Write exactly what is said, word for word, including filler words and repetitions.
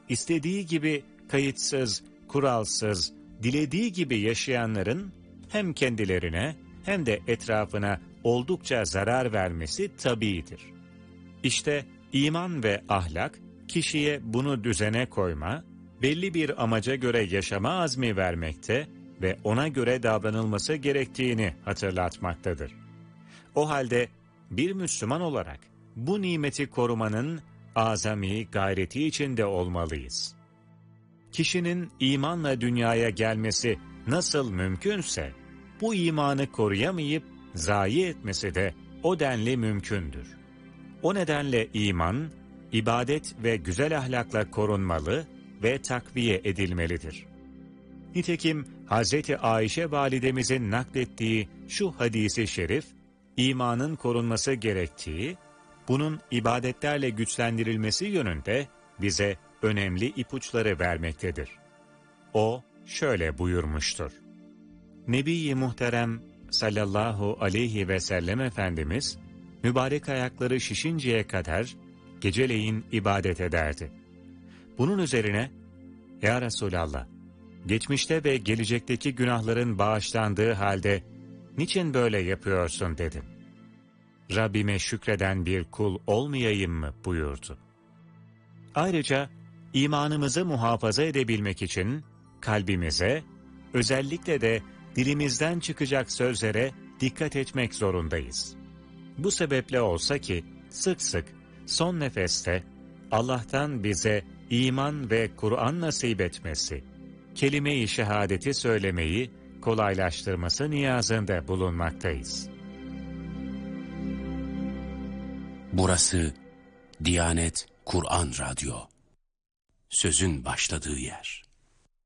istediği gibi kayıtsız, kuralsız, dilediği gibi yaşayanların hem kendilerine hem de etrafına oldukça zarar vermesi tabiidir. İşte iman ve ahlak, kişiye bunu düzene koyma, belli bir amaca göre yaşama azmi vermekte ve ona göre davranılması gerektiğini hatırlatmaktadır. O halde bir Müslüman olarak bu nimeti korumanın azami gayreti içinde olmalıyız. Kişinin imanla dünyaya gelmesi nasıl mümkünse, bu imanı koruyamayıp zayi etmesi de o denli mümkündür. O nedenle iman, ibadet ve güzel ahlakla korunmalı ve takviye edilmelidir. Nitekim Hazreti Ayşe validemizin naklettiği şu hadisi şerif, imanın korunması gerektiği, bunun ibadetlerle güçlendirilmesi yönünde bize önemli ipuçları vermektedir. O şöyle buyurmuştur. Nebi-i Muhterem sallallahu aleyhi ve sellem Efendimiz, mübarek ayakları şişinceye kadar geceleyin ibadet ederdi. Bunun üzerine, "Ya Resulallah, geçmişte ve gelecekteki günahların bağışlandığı halde niçin böyle yapıyorsun?" dedim. "Rabbime şükreden bir kul olmayayım mı?" buyurdu. Ayrıca imanımızı muhafaza edebilmek için kalbimize, özellikle de dilimizden çıkacak sözlere dikkat etmek zorundayız. Bu sebeple olsa ki sık sık son nefeste Allah'tan bize iman ve Kur'an nasip etmesi, kelime-i şehadeti söylemeyi kolaylaştırması niyazında bulunmaktayız. Burası Diyanet Kur'an Radyo. Sözün başladığı yer.